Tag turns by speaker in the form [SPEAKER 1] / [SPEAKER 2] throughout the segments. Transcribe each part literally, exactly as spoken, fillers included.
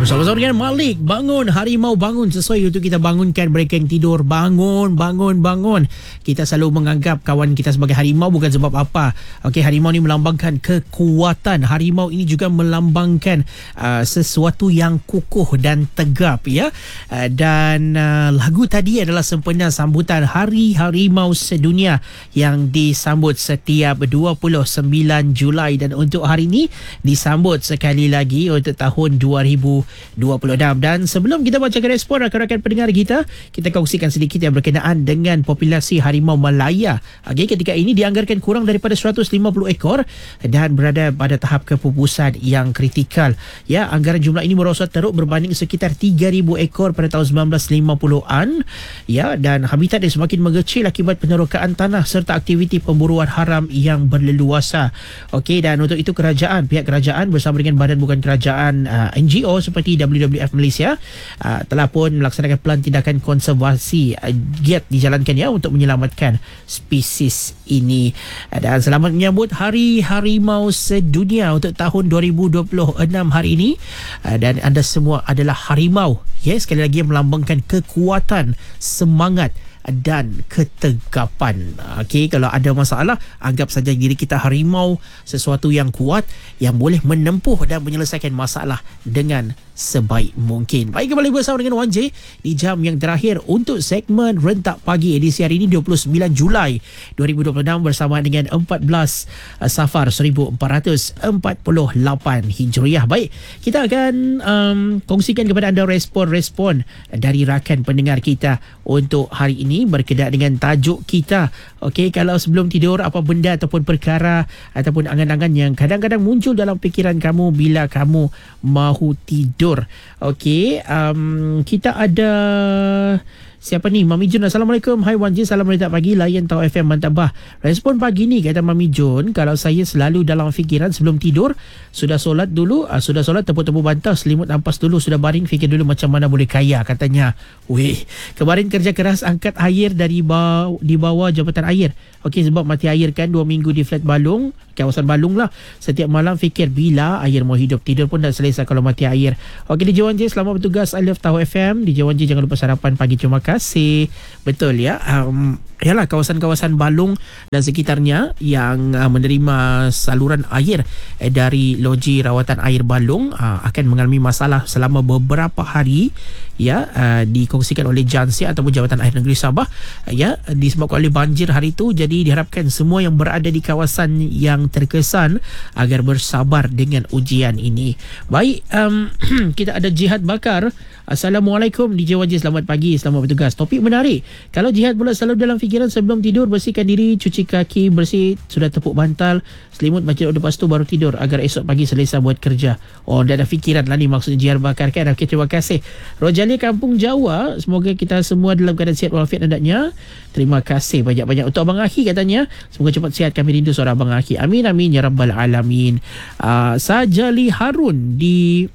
[SPEAKER 1] Bersama-sama dengan Malik, bangun, harimau bangun. Sesuai untuk kita bangunkan mereka yang tidur. Bangun, bangun, bangun. Kita selalu menganggap kawan kita sebagai harimau bukan sebab apa. Okey, harimau ni melambangkan kekuatan. Harimau ini juga melambangkan uh, sesuatu yang kukuh dan tegap, ya. Uh, dan uh, lagu tadi adalah sempena sambutan Hari Harimau Sedunia yang disambut setiap dua puluh sembilan Julai, dan untuk hari ini disambut sekali lagi untuk tahun dua ribu dua puluh enam. Dan sebelum kita bacakan respon rakan-rakan pendengar kita, kita kongsikan sedikit yang berkenaan dengan populasi harimau Malaya. Okay, ketika ini dianggarkan kurang daripada seratus lima puluh ekor dan berada pada tahap kepupusan yang kritikal. Ya, anggaran jumlah ini merosot teruk berbanding sekitar tiga ribu ekor pada tahun sembilan belas lima puluhan. Ya, dan habitat yang semakin mengecil akibat penerokaan tanah serta aktiviti pemburuan haram yang berleluasa. Okey, dan untuk itu kerajaan, pihak kerajaan bersama dengan badan bukan kerajaan uh, N G O seperti W W F Malaysia uh, telah pun melaksanakan pelan tindakan konservasi uh, giat dijalankan, ya, untuk menyelamatkan spesies ini. Uh, dan selamat menyambut Hari Harimau Sedunia untuk tahun dua ribu dua puluh enam hari ini. Uh, dan anda semua adalah harimau. Ya, sekali lagi melambangkan kekuatan, semangat dan ketegapan. Okey, kalau ada masalah, anggap saja diri kita harimau, sesuatu yang kuat yang boleh menempuh dan menyelesaikan masalah dengan sebaik mungkin. Baik, kembali bersama dengan Wan J di jam yang terakhir untuk segmen Rentak Pagi edisi hari ini dua puluh sembilan Julai dua ribu dua puluh enam bersama dengan empat belas Safar seribu empat ratus empat puluh lapan Hijriah. Baik, kita akan um, kongsikan kepada anda respon-respon dari rakan pendengar kita untuk hari ini berkenaan dengan tajuk kita. Okey, kalau sebelum tidur apa benda ataupun perkara ataupun angan-angan yang kadang-kadang muncul dalam fikiran kamu bila kamu mahu tidur. Okey, um, kita ada siapa ni? Mami Jun. Assalamualaikum. Hai Wan J, salam Rentak Pagi, layan Tau F M Mantabah. Respon pagi ni, kata Mami Jun, kalau saya selalu dalam fikiran sebelum tidur, sudah solat dulu, uh, sudah solat tepuk-tepuk bantal, selimut ampas dulu, sudah baring fikir dulu macam mana boleh kaya, katanya. Weh, kemarin kerja keras angkat air dari bawah, di bawah jambatan air. Okey, sebab mati air kan, dua minggu di flat Balung, kawasan Balung lah. Setiap malam fikir bila air mau hidup, tidur pun dah selesa kalau mati air. Okey, D J Wan J, selamat bertugas. I love Tau F M. D J Wan J, jangan lupa sarapan pagi. Terima kasih. Betul, ya. Um, yalah, kawasan-kawasan Balung dan sekitarnya yang uh, menerima saluran air eh, dari loji rawatan air Balung uh, akan mengalami masalah selama beberapa hari, ya, uh, dikongsikan oleh Jansi ataupun Jabatan Air Negeri Sabah, uh, ya, disebabkan oleh banjir hari itu. Jadi diharapkan semua yang berada di kawasan yang terkesan agar bersabar dengan ujian ini. Baik, um, kita ada Jihad Bakar. Assalamualaikum D J Wajid, selamat pagi, selamat bertugas. Topik menarik. Kalau Jihad pula selalu dalam fikiran sebelum tidur, bersihkan diri, cuci kaki bersih, sudah tepuk bantal, selimut baca doa, lepas tu baru tidur agar esok pagi selesa buat kerja. Oh, dah ada fikiran lah ni maksudnya Jihad Bakar kan. Okey, terima kasih. Rojalia Kampung Jawa, semoga kita semua dalam keadaan sihat walafiat hendaknya. Terima kasih banyak-banyak untuk Abang Akhi, katanya. Semoga cepat sihat, kami rindu suara Abang Akhi. Amin amin ya rabbal alamin. Uh, Sajali Harun di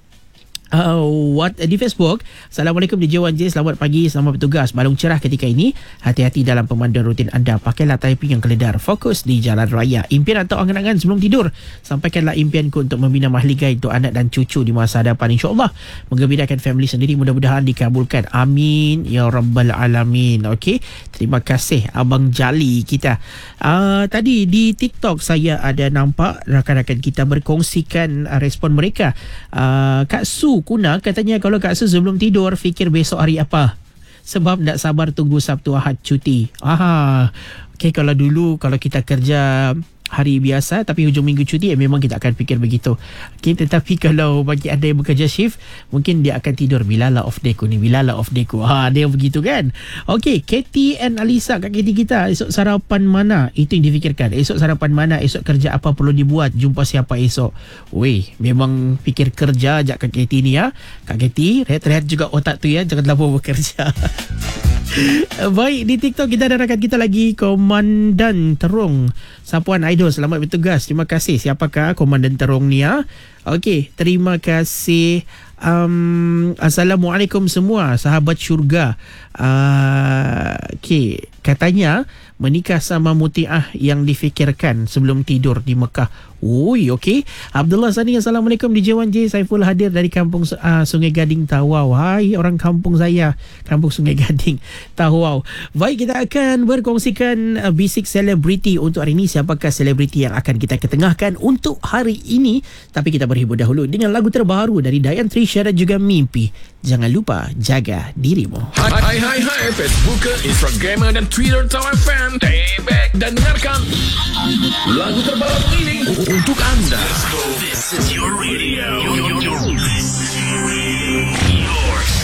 [SPEAKER 1] Uh, what di Facebook. Assalamualaikum D J Wan J, selamat pagi, selamat bertugas. Balung cerah ketika ini, hati-hati dalam pemanduan rutin anda. Pakailah typing yang keledar, fokus di jalan raya. Impian atau angan-angan sebelum tidur, sampaikanlah impianku untuk membina mahligai untuk anak dan cucu di masa hadapan, insyaAllah menggembirakan family sendiri, mudah-mudahan dikabulkan, amin ya rabbal alamin. Okey, terima kasih Abang Jali kita. uh, Tadi di TikTok saya ada nampak rakan-rakan kita berkongsikan uh, respon mereka. uh, Kak Su Kuna katanya, kalau Kak Su sebelum tidur fikir besok hari apa, sebab tak sabar tunggu Sabtu Ahad cuti. Aha. Okey, kalau dulu kalau kita kerja hari biasa tapi hujung minggu cuti, eh, memang kita akan fikir begitu. Okay, tetapi kalau bagi anda yang bekerja shift, mungkin dia akan tidur, bila lah off day ku ni, bila lah off day ku. Ha, dia begitu kan. Okey, K T and Alisa, Kak K T kita, esok sarapan mana? Itu yang difikirkan. Esok sarapan mana? Esok kerja apa perlu dibuat? Jumpa siapa esok? Weh, memang fikir kerja ajak Kak K T ni, ya. Kak K T, rehat-rehat juga otak tu, ya. Jangan terlalu bekerja. Baik, di TikTok kita ada rakan kita lagi, Komandan Terung Sapuan Idol, selamat bertugas. Terima kasih. Siapakah Komandan Terung ni, ya? Okey, terima kasih. Um, Assalamualaikum semua sahabat syurga. Uh, Okey, katanya menikah sama mutiah yang difikirkan sebelum tidur di Mekah. Ui, okey. Abdullah Sani, Assalamualaikum. D J wan J, Saiful hadir dari kampung uh, Sungai Gading, Tawau. Hai orang kampung saya, kampung Sungai Gading, Tawau. Baik, kita akan berkongsikan uh, bisik selebriti untuk hari ini. Siapakah selebriti yang akan kita ketengahkan untuk hari ini? Tapi kita berhibur dahulu dengan lagu terbaru dari Dayan Trisha dan juga Mimpi. Jangan lupa jaga dirimu.
[SPEAKER 2] Hai hai hai, hai. Facebook, Instagram dan Twitter Tawau F M. Stay back dan dengarkan lagu terbaru ini untuk anda. This is your radio. Your, your, your, your radio. Your